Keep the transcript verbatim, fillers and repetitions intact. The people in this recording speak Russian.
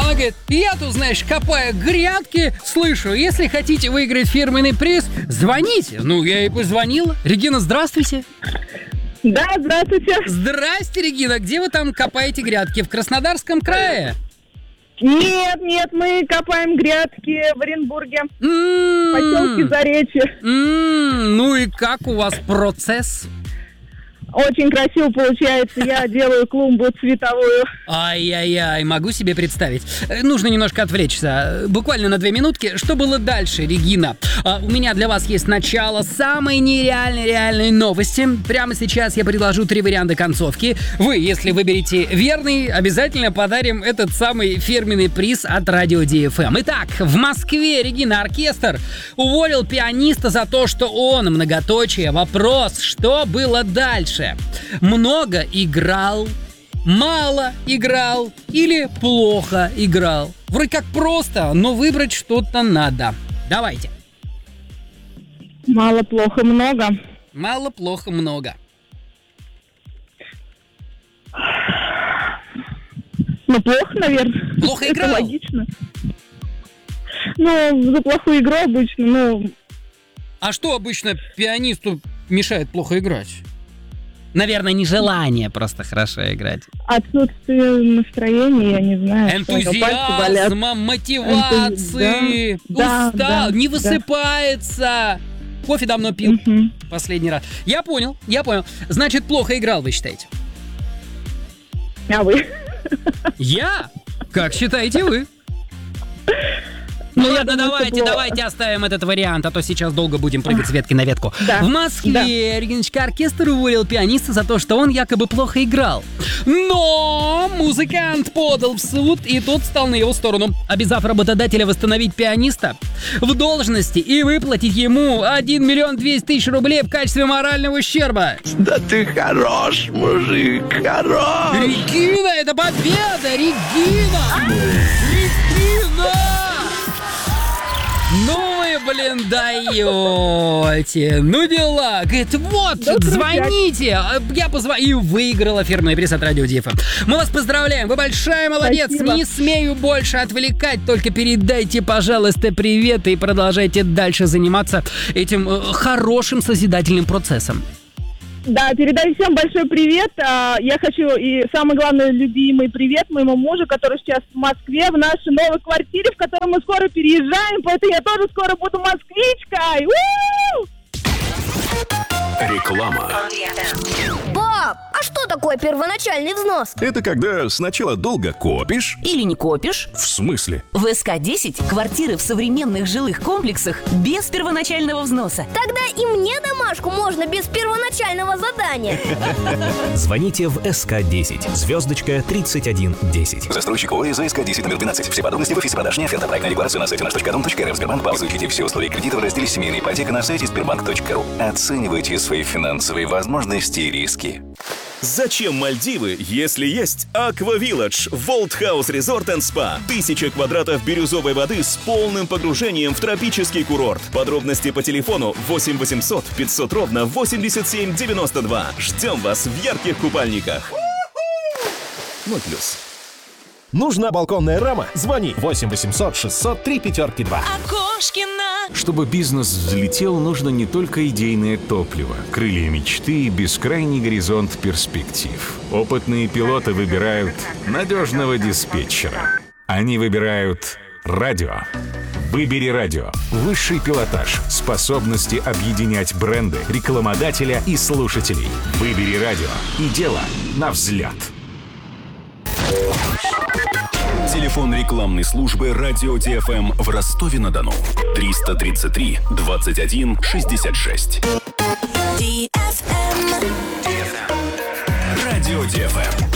Она говорит: я тут, знаешь, копаю грядки, слышу, если хотите выиграть фирменный приз, звоните. Ну, я ей позвонила. Регина, здравствуйте. Да, здравствуйте. Здрасте, Регина. Где вы там копаете грядки? В Краснодарском крае? Нет, нет, мы копаем грядки в Оренбурге. М-м-м. В поселке Заречье. М-м, ну и как у вас процесс? Очень красиво получается. Я делаю клумбу цветовую. Ай-яй-яй, могу себе представить. Э, Нужно немножко отвлечься. Буквально на две минутки. Что было дальше, Регина? А, у меня для вас есть начало самой нереальной реальной новости. Прямо сейчас я предложу три варианта концовки. Вы, если выберете верный, обязательно подарим этот самый фирменный приз от Радио Ди Эф Эм. Итак, в Москве, Регина, оркестр уволил пианиста за то, что он, многоточие, вопрос, что было дальше? Много играл, мало играл или плохо играл? Вроде как просто, но выбрать что-то надо. Давайте. Мало, плохо, много. Мало, плохо, много. Ну, плохо, наверное. Плохо Это играл? логично. Ну, за плохую игру обычно, ну... А что обычно пианисту мешает плохо играть? Наверное, нежелание просто хорошо играть. Отсутствие настроения, я не знаю. Энтузиазма, мотивации, Да, устал, да, не да. высыпается. Кофе давно пил Мгм. последний раз. Я понял, я понял. Значит, плохо играл, вы считаете? А вы? Я? Как считаете вы? Ну Ну, я ладно, думаю, что давайте, плохо. давайте оставим этот вариант, а то сейчас долго будем прыгать с ветки на ветку. Да, В Москве, да. Региночка, оркестр уволил пианиста за то, что он якобы плохо играл. Но музыкант подал в суд, и тот стал на его сторону, обязав работодателя восстановить пианиста в должности и выплатить ему один миллион двести тысяч рублей в качестве морального ущерба. Да ты хорош, мужик, хорош. Регина, это победа! Регина! Регина! Ну вы, блин, даете. Ну дела. Говорит, вот, Добрый звоните. Я позвоню. И выиграла фирменный приз от Радио Ди Эф Эм. Мы вас поздравляем. Вы большая молодец. Спасибо. Не смею больше отвлекать. Только передайте, пожалуйста, привет и продолжайте дальше заниматься этим э, хорошим созидательным процессом. Да, передаю всем большой привет. А, Я хочу и, самый главный, любимый привет моему мужу, который сейчас в Москве, в нашей новой квартире, в которой мы скоро переезжаем, поэтому я тоже скоро буду москвичкой. У-у-у! Реклама. Пап, а что такое первоначальный взнос? Это когда сначала долго копишь. Или не копишь? В смысле? В эс ка десять квартиры в современных жилых комплексах без первоначального взноса. Тогда и мне домашку можно без первоначального задания. Звоните в эс ка десять, звездочка тридцать один десять. Застройщик ОАЭ за эс ка десять номер двенадцать. Все подробности в офисе продаж не оферта. Проектная декларация на сайте наш точка ру точка эр эф. Сбербанк. Изучите все условия кредита в разделе «Семейная ипотека» на сайте сбербанк точка ру. Оценивайте свои финансовые возможности и риски. Зачем Мальдивы, если есть Aqua Village, World House Resort and Spa? Тысяча квадратов бирюзовой воды с полным погружением в тропический курорт. Подробности по телефону восемь восемьсот пятьсот ровно восемьдесят семь девяносто два. Ждем вас в ярких купальниках. Ну плюс. Нужна балконная рама? Звони восемь восемьсот шестьсот три пятерки два. Чтобы бизнес взлетел, нужно не только идейное топливо, крылья мечты и бескрайний горизонт перспектив. Опытные пилоты выбирают надежного диспетчера. Они выбирают радио. Выбери радио. Высший пилотаж, способности объединять бренды, рекламодателя и слушателей. Выбери радио. И дело на взлет. Телефон рекламной службы Радио Ди Эф Эм в Ростове-на-Дону. триста тридцать три двадцать один шестьдесят шесть. Радио Ди Эф Эм.